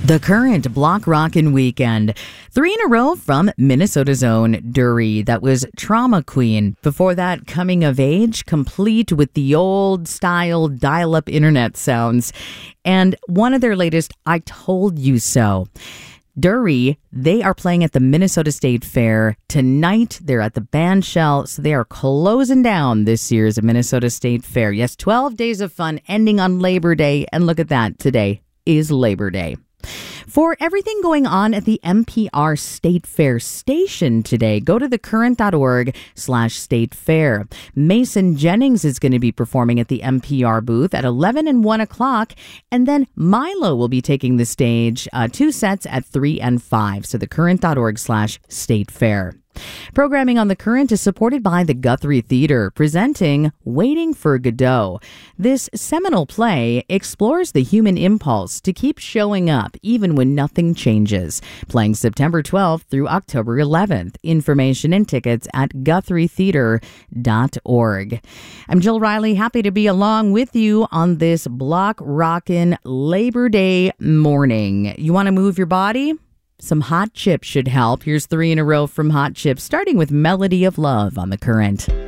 The Current Block Rockin' Weekend. 3 in a row from Minnesota's own Dury. That was Trauma Queen. Before that, Coming of Age, complete with the old style dial-up internet sounds. And one of their latest, I Told You So. Dury, they are playing at the Minnesota State Fair tonight. They're at the Bandshell, so they are closing down this year's Minnesota State Fair. Yes, 12 days of fun ending on Labor Day. And look at that, today is Labor Day. For everything going on at the NPR State Fair station today, go to thecurrent.org/state fair. Mason Jennings is going to be performing at the NPR booth at 11 and 1 o'clock. And then Milo will be taking the stage, 2 sets at 3 and 5. So thecurrent.org/state fair. Programming on The Current is supported by the Guthrie Theater, presenting Waiting for Godot. This seminal play explores the human impulse to keep showing up even when nothing changes. Playing September 12th through October 11th. Information and tickets at GuthrieTheater.org. I'm Jill Riley, happy to be along with you on this block rockin' Labor Day morning. You want to move your body? Some Hot Chips should help. Here's 3 in a row from Hot Chips, starting with Melody of Love on The Current.